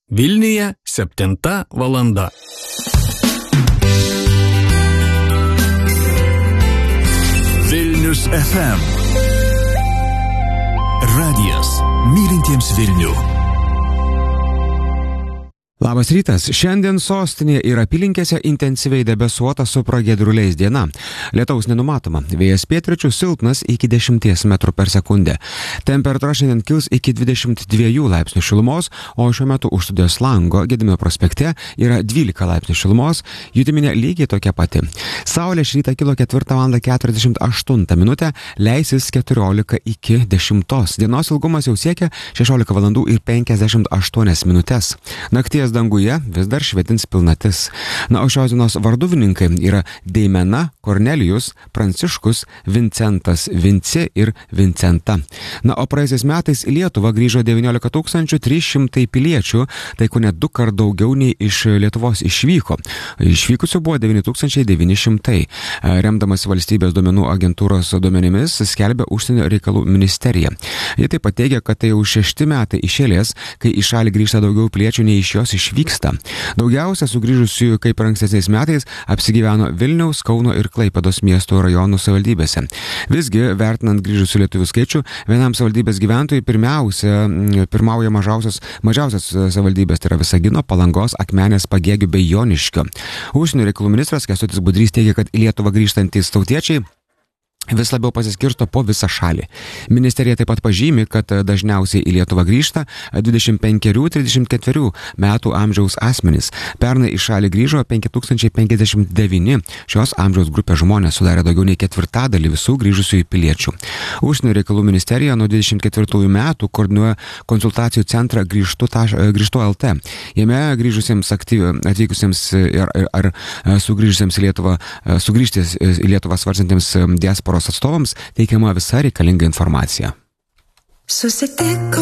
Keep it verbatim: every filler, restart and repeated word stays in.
Vilniuje septinta valanda. Vilnius F M. Radijas mylintiems Vilnių. Labas rytas. Šiandien sostinėje ir apylinkėse intensyviai debesuota su pragiedruliais diena. Lietaus nenumatoma. Vėjas pietryčių silpnas iki dešimties metrų per sekundę. Temperatūra šiandien kils iki dvidešimt dviejų laipsnių šilumos, o šiuo metu už studijos lango Gedimino prospekte yra dvylika laipsnių šilumos, jutiminė lygiai tokia pati. Saulė šį rytą kilo ketvirtą valandą keturiasdešimt aštuntą minutę, leisis keturiolika iki dešimtos. Dienos ilgumas jau siekia šešiolika valandų ir penkiasdešimt aštuonias minutės. Nakties danguje vis dar švietins pilnatis. Na, o šios dienos varduvininkai yra Deimena, Kornelijus, Pranciškus, Vincentas, Vinci ir Vincenta. Na, o praėjusiais metais į Lietuvą grįžo devyniolika tūkstančių trys šimtai piliečių, tai kone du kart daugiau nei iš Lietuvos išvyko. Išvykusių buvo devyni tūkstančiai devyni šimtai. Remdamas valstybės duomenų agentūros duomenimis skelbia Užsienio reikalų ministerija. Jie taip pat teigia, kad tai jau šešti metai iš eilės, kai į šalį grįžta daugiau piliečių nei iš jos išvyksta. Daugiausia sugrįžusių, kaip ir ankstesniais metais, apsigyveno Vilniaus, Kauno ir Klaipėdos miestų rajonų savivaldybėse. Visgi, vertinant grįžusių lietuvių skaičių, vienam savivaldybės gyventojui pirmiausia, pirmauja mažiausias, mažiausias savivaldybės, tai yra Visagino, Palangos, Akmenės, Pagėgių bei Joniškio. Užsienio reikalų ministras Kęstutis Budrys teigia, kad į Lietuvą grįžtantys tautiečiai vis labiau pasiskirsto po visą šalį. Ministerija taip pat pažymi, kad dažniausiai į Lietuvą grįžta dvidešimt penkerių trisdešimt ketverių metų amžiaus asmenys. Pernai į šalį grįžo penki tūkstančiai penkiasdešimt devyni. Šios amžiaus grupės žmonės sudarė daugiau nei ketvirtadalį visų grįžusiųjų piliečių. Užsienio reikalų ministerija nuo dvidešimt ketvirtųjų metų koordinuoja konsultacijų centrą grįžtu, taš, grįžtu L T. Jame grįžusiems aktyvi, atvykusiems ar, ar, ar sugrįžusiems į Lietuvą, sugrįžtis į Lietuvą svarstantiems diasporos atstovams teikiama visa reikalinga informacija. Susitiko